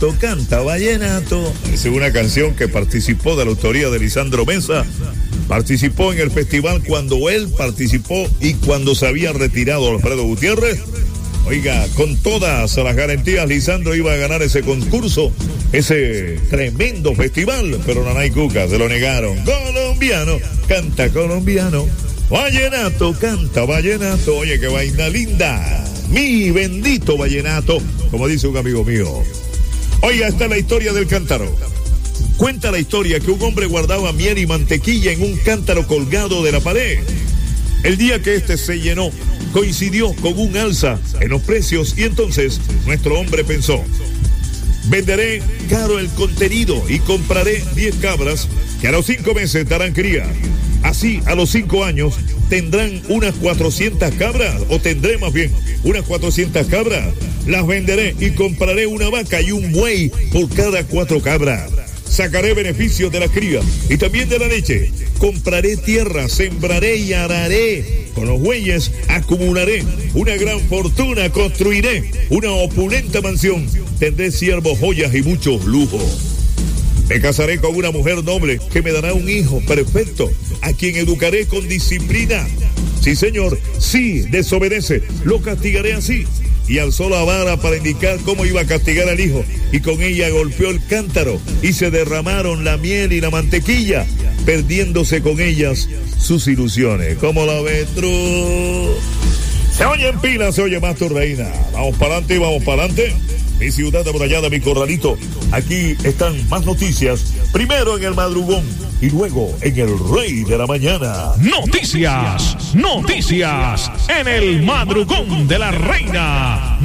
vallenato, canta vallenato. Es una canción que participó de la autoría de Lisandro Mesa. Participó en el festival cuando él participó y cuando se había retirado Alfredo Gutiérrez. Oiga, con todas las garantías, Lisandro iba a ganar ese concurso, ese tremendo festival, pero Nanay Cuca se lo negaron. Colombiano, canta colombiano. Vallenato, canta vallenato. Oye, qué vaina linda. Mi bendito vallenato, como dice un amigo mío. Oiga, esta es la historia del cántaro. Cuenta la historia que un hombre guardaba miel y mantequilla en un cántaro colgado de la pared. El día que este se llenó, coincidió con un alza en los precios y entonces nuestro hombre pensó: venderé caro el contenido y compraré 10 cabras que a los 5 meses darán cría. Así, a los 5 años, tendrán unas 400 cabras, o tendré más bien unas 400 cabras. Las venderé y compraré una vaca y un buey por cada 4 cabras. Sacaré beneficios de la cría y también de la leche. Compraré tierra, sembraré y araré. Con los bueyes acumularé una gran fortuna, construiré una opulenta mansión. Tendré siervos, joyas y muchos lujos. Me casaré con una mujer noble que me dará un hijo perfecto, a quien educaré con disciplina. Sí, señor, si desobedece, lo castigaré así. Y alzó la vara para indicar cómo iba a castigar al hijo, y con ella golpeó el cántaro, y se derramaron la miel y la mantequilla, perdiéndose con ellas sus ilusiones. ¿Cómo la ves, Tru? Se oye en pila, se oye más tu reina. Vamos para adelante, vamos para adelante. Mi ciudad amurallada, mi corralito. Aquí están más noticias. Primero en el madrugón y luego en el Rey de la Mañana. Noticias en el madrugón de la Reina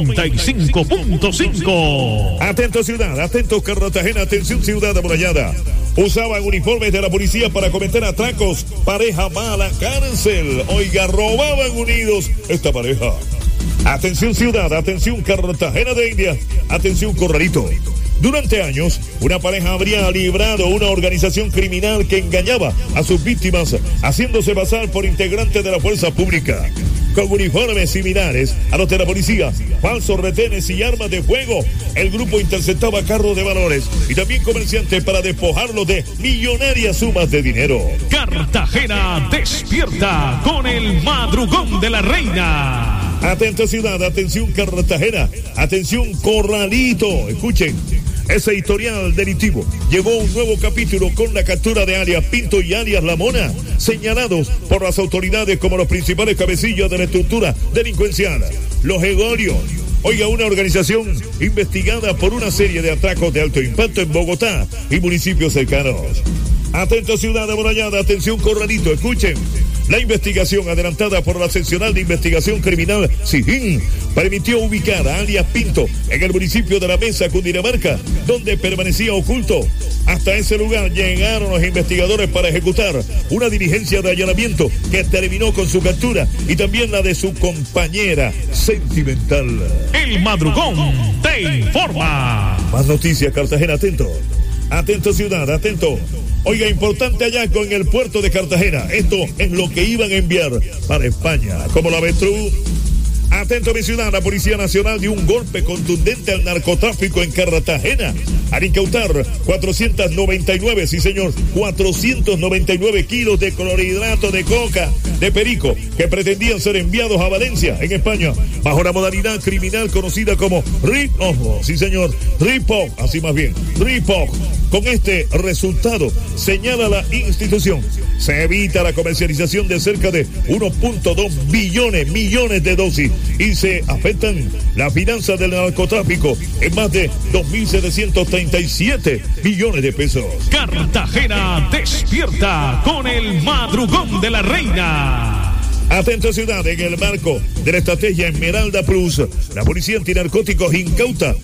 95.5. Atento ciudad, atento Cartagena, atención ciudad amurallada. Usaban uniformes de la policía para cometer atracos. Pareja mala, cárcel. Oiga, robaban unidos esta pareja. Atención ciudad, atención Cartagena de Indias, atención corralito. Durante años, una pareja habría librado una organización criminal que engañaba a sus víctimas, haciéndose pasar por integrantes de la fuerza pública. Con uniformes similares a los de la policía, falsos retenes y armas de fuego, el grupo interceptaba carros de valores y también comerciantes para despojarlos de millonarias sumas de dinero. Cartagena despierta con el madrugón de la Reina. Atento ciudad, atención Cartagena, atención corralito. Escuchen, ese historial delictivo llegó a un nuevo capítulo con la captura de alias Pinto y alias La Mona, señalados por las autoridades como los principales cabecillas de la estructura delincuencial. Los Egorios. Oiga, una organización investigada por una serie de atracos de alto impacto en Bogotá y municipios cercanos. Atento ciudad amurallada, atención corralito, escuchen. La investigación adelantada por la Seccional de Investigación Criminal SIGIN permitió ubicar a alias Pinto en el municipio de La Mesa, Cundinamarca, donde permanecía oculto. Hasta ese lugar llegaron los investigadores para ejecutar una diligencia de allanamiento que terminó con su captura y también la de su compañera sentimental. El madrugón te informa. Más noticias, Cartagena, atento. Atento ciudad, atento. Oiga, importante hallazgo en el puerto de Cartagena. Esto es lo que iban a enviar para España. ¿Cómo la ves, Tru? Atento, mi ciudad, la Policía Nacional dio un golpe contundente al narcotráfico en Cartagena al incautar 499, sí señor, 499 kilos de clorhidrato de coca, de perico, que pretendían ser enviados a Valencia, en España, bajo la modalidad criminal conocida como rip-off, sí señor, rip-off, así más bien, rip-off. Con este resultado, señala la institución, se evita la comercialización de cerca de 1.2 millones de dosis y se afectan las finanzas del narcotráfico en más de 2.737 millones de pesos. Cartagena despierta con el madrugón de la Reina. Atento ciudad, en el marco de la estrategia Esmeralda Plus, la policía antinarcóticos incautó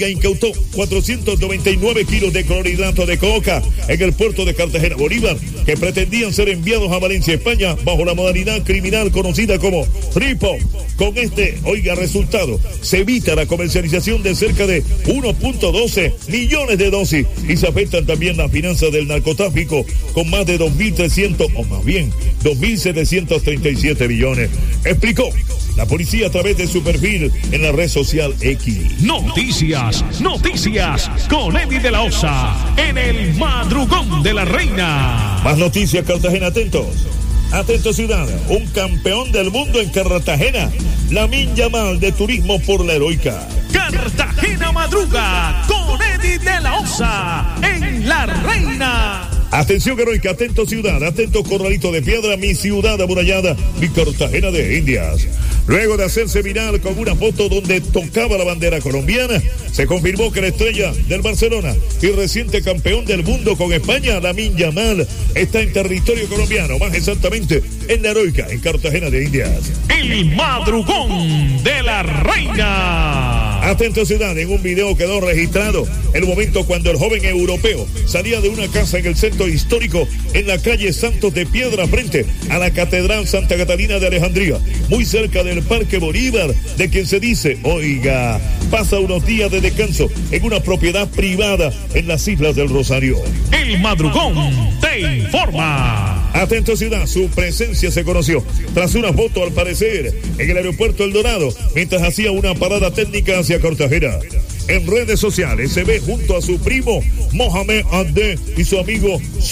499 kilos de clorhidrato de coca en el puerto de Cartagena, Bolívar, que pretendían ser enviados a Valencia, España, bajo la modalidad criminal conocida como RIPO. Con este, resultado, se evita la comercialización de cerca de 1.12 millones de dosis y se afectan también las finanzas del narcotráfico con más de 2.300, o más bien 2.737 37 millones, explicó la policía a través de su perfil en la red social X. Noticias con Eddie de la Osa en el Madrugón de la Reina. Más noticias, Cartagena, atentos. Atentos, ciudad, un campeón del mundo en Cartagena, Lamine Yamal de turismo por la Heroica. Cartagena madruga con Eddie de la Osa en la Reina. Atención, Heroica, atento, ciudad, atento, Corralito de Piedra, mi ciudad amurallada, mi Cartagena de Indias. Luego de hacerse viral con una foto donde tocaba la bandera colombiana, se confirmó que la estrella del Barcelona y reciente campeón del mundo con España, Lamine Yamal, está en territorio colombiano, más exactamente en la Heroica, en Cartagena de Indias. El Madrugón de la Reina. Atento, ciudad, en un video quedó registrado el momento cuando el joven europeo salía de una casa en el centro histórico en la calle Santos de Piedra frente a la Catedral Santa Catalina de Alejandría, muy cerca del Parque Bolívar, de quien se dice, oiga, pasa unos días de descanso en una propiedad privada en las Islas del Rosario. El Madrugón te informa. Atento, ciudad, su presencia se conoció tras una foto, al parecer, en el aeropuerto El Dorado, mientras hacía una parada técnica hacia Cartagena. En redes sociales se ve junto a su primo Mohamed Abde y su amigo